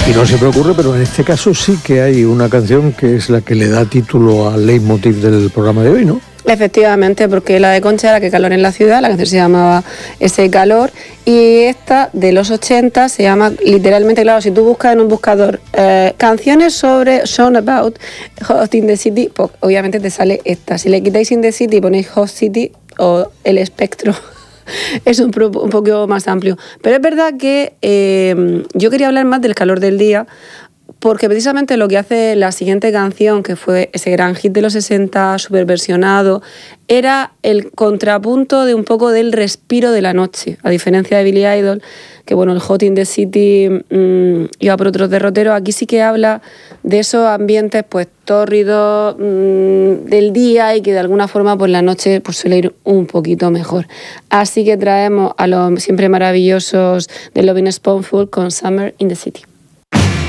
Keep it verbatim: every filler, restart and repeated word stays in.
aquí no siempre ocurre, pero en este caso sí que hay una canción que es la que le da título al leitmotiv del programa de hoy, ¿no? Efectivamente, porque la de Concha era Que calor en la ciudad, la canción se llamaba Ese calor, y esta de los ochenta se llama literalmente, claro, si tú buscas en un buscador eh, canciones sobre Song About Hot in the City, pues obviamente te sale esta. Si le quitáis In the City y ponéis Hot City o el espectro, es un, pro, un poco más amplio. Pero es verdad que eh, yo quería hablar más del calor del día, porque precisamente lo que hace la siguiente canción, que fue ese gran hit de los sesenta, súper versionado, era el contrapunto de un poco del respiro de la noche. A diferencia de Billy Idol, que bueno, el Hot in the City mmm, iba por otros derroteros, aquí sí que habla de esos ambientes pues tórridos mmm, del día, y que de alguna forma pues la noche pues suele ir un poquito mejor. Así que traemos a los siempre maravillosos de Lovin' Spoonful con Summer in the City.